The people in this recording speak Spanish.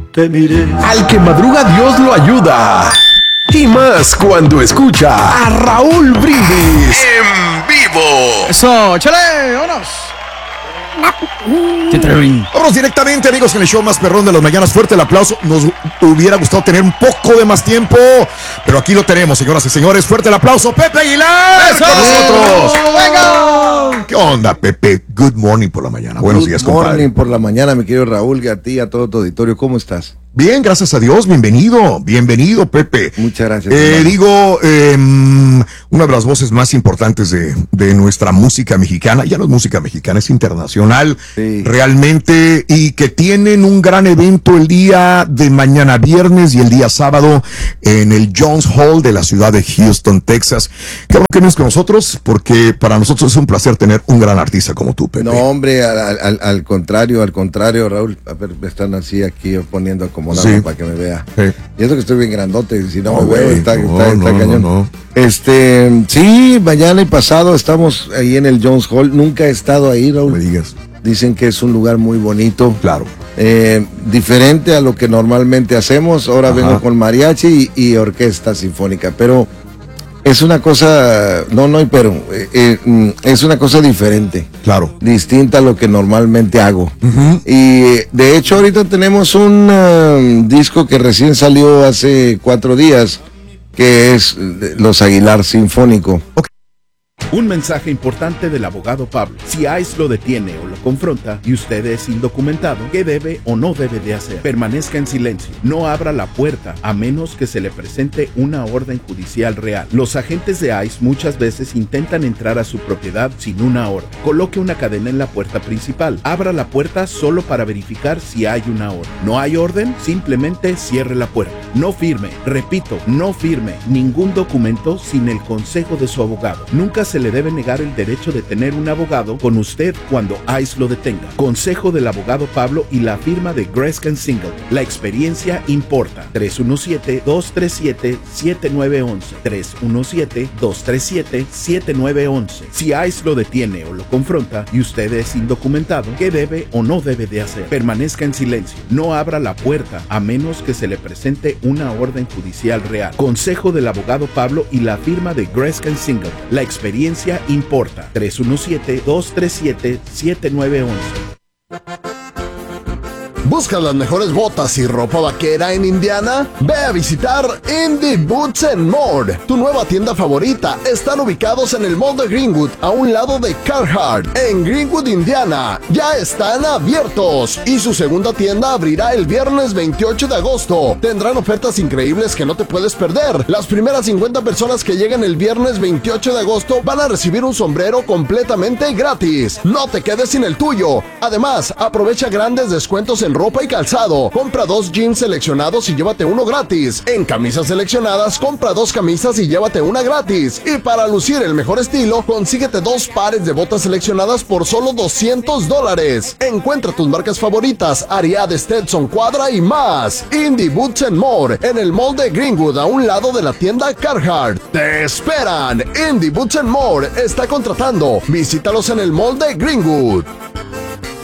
te miré. Al que madruga Dios lo ayuda. Y más cuando escucha a Raúl Brindis en vivo. Eso, chale, vámonos. Vamos directamente, amigos, en el show más perrón de las mañanas. Fuerte el aplauso. Nos hubiera gustado tener un poco de más tiempo, pero aquí lo tenemos, señoras y señores. Fuerte el aplauso, Pepe Aguilar. ¡Eso! Con nosotros. ¡Venga! ¿Qué onda, Pepe? Good morning por la mañana. Buenos días, Good compadre. morning por la mañana, mi querido Raúl, a ti, a todo tu auditorio. ¿Cómo estás? Bien, gracias a Dios. Bienvenido, Pepe. Muchas gracias. Una de las voces más importantes de nuestra música mexicana, ya no es música mexicana, es internacional, Sí. realmente, y que tienen un gran evento el día de mañana viernes y el día sábado en el Jones Hall de la ciudad de Houston, Texas. Qué bueno que no es con nosotros, porque para nosotros es un placer tener un gran artista como tú, Pepe. No, hombre, al contrario, Raúl. A ver, me están así aquí poniendo acomodando Sí. para que me vea. Sí. Y eso que estoy bien grandote, si no, No, me veo, güey, está no, cañón. no. Sí, mañana y pasado estamos ahí en el Jones Hall. Nunca he estado ahí, No me Raúl. digas. Dicen que es un lugar muy bonito. Claro. Diferente a lo que normalmente hacemos. Ahora Ajá. vengo con mariachi y orquesta sinfónica, pero es una cosa, es una cosa diferente, Claro. distinta a lo que normalmente hago. Ujú. Y de hecho ahorita tenemos un disco que recién salió hace 4 días, que es Los Aguilar Sinfónico. Un mensaje importante del abogado Pablo. Si ICE lo detiene o lo confronta y usted es indocumentado, ¿qué debe o no debe de hacer? Permanezca en silencio. No abra la puerta a menos que se le presente una orden judicial real. Los agentes de ICE muchas veces intentan entrar a su propiedad sin una orden. Coloque una cadena en la puerta principal. Abra la puerta solo para verificar si hay una orden. ¿No hay orden? Simplemente cierre la puerta. No firme. Repito, no firme ningún documento sin el consejo de su abogado. Nunca se le debe negar el derecho de tener un abogado con usted cuando ICE lo detenga. Consejo del abogado Pablo y la firma de Grescan Singleton. La experiencia importa. 317-237-7911. 317-237-7911. Si ICE lo detiene o lo confronta y usted es indocumentado, ¿qué debe o no debe de hacer? Permanezca en silencio. No abra la puerta a menos que se le presente una orden judicial real. Consejo del abogado Pablo y la firma de Grescan Singleton. La experiencia importa. 317-237-7911. ¿Buscas las mejores botas y ropa vaquera en Indiana? Ve a visitar Indie Boots and More. Tu nueva tienda favorita. Están ubicados en el Mall de Greenwood, a un lado de Carhartt, en Greenwood, Indiana. Ya están abiertos y su segunda tienda abrirá el viernes 28 de agosto. Tendrán ofertas increíbles que no te puedes perder. Las primeras 50 personas que lleguen el viernes 28 de agosto van a recibir un sombrero completamente gratis. No te quedes sin el tuyo. Además, aprovecha grandes descuentos en ropa y calzado. Compra 2 jeans seleccionados y llévate uno gratis. En camisas seleccionadas, compra 2 camisas y llévate una gratis. Y para lucir el mejor estilo, consíguete 2 pares de botas seleccionadas por solo $200. Encuentra tus marcas favoritas, Ariat, Stetson, Quadra y más. Indie Boots and More, en el Mall de Greenwood, a un lado de la tienda Carhartt. ¡Te esperan! Indie Boots and More está contratando. Visítalos en el Mall de Greenwood.